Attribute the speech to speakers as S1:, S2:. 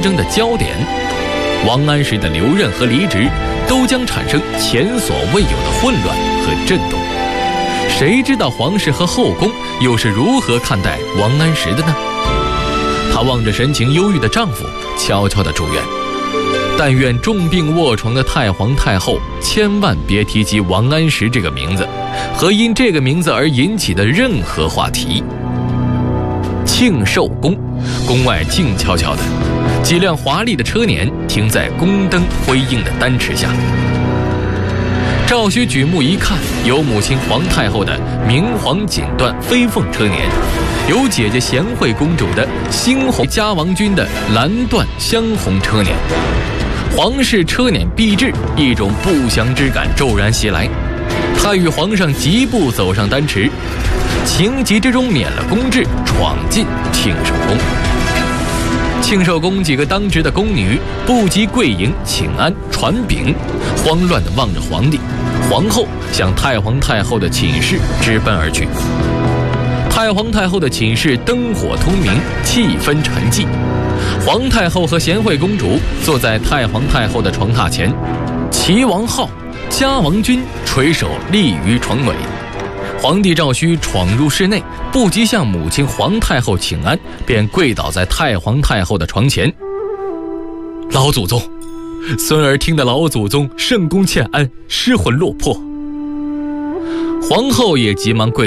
S1: 争的焦点。王安石的留任和离职都将产生前所未有的混乱和震动。谁知道皇室和后宫又是如何看待王安石的呢？她望着神情忧郁的丈夫，悄悄地祝愿：但愿重病卧床的太皇太后千万别提及王安石这个名字和因这个名字而引起的任何话题。庆寿宫，宫外静悄悄的，几辆华丽的车辇停在宫灯辉映的丹池下。赵顼举目一看，有母亲皇太后的明黄锦缎飞凤车辇，有姐姐贤惠公主的猩红嘉王君的蓝缎香红车辇。皇室车辇毕至，一种不祥之感骤然袭来。他与皇上疾步走上丹池，情急之中免了宫制，闯进庆寿宫。庆寿宫几个当值的宫女不及跪迎请安传禀，慌乱地望着皇帝。皇后向太皇太后的寝室直奔而去。太皇太后的寝室灯火通明，气氛沉寂。皇太后和贤惠公主坐在太皇太后的床榻前，齐王浩、嘉王君垂手立于床尾。皇帝赵顼闯入室内，不及向母亲皇太后请安，便跪倒在太皇太后的床前。老祖宗，孙儿听得老祖宗圣功欠安，失魂落魄。皇后也急忙跪